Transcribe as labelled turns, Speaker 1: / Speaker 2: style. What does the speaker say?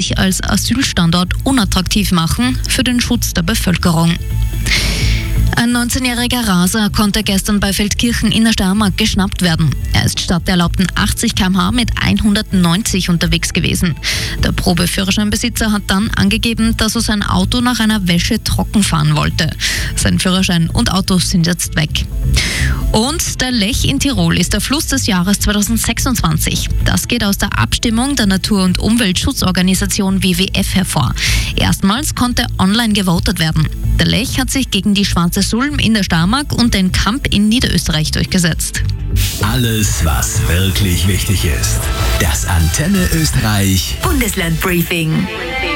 Speaker 1: Lech als Asylstandort unattraktiv machen für den Schutz der Bevölkerung. Ein 19-jähriger Raser konnte gestern bei Feldkirchen in der Steiermark geschnappt werden. Er ist statt der erlaubten 80 km/h mit 190 unterwegs gewesen. Der Probeführerscheinbesitzer hat dann angegeben, dass er sein Auto nach einer Wäsche trocken fahren wollte. Sein Führerschein und Auto sind jetzt weg. Und der Lech in Tirol ist der Fluss des Jahres 2026. Das geht aus der Abstimmung der Natur- und Umweltschutzorganisation WWF hervor. Erstmals konnte online gewotet werden. Der Lech hat sich gegen die Schwarze Sulm in der Steiermark und den Kamp in Niederösterreich durchgesetzt.
Speaker 2: Alles, was wirklich wichtig ist. Das Antenne Österreich
Speaker 3: Bundesland Briefing.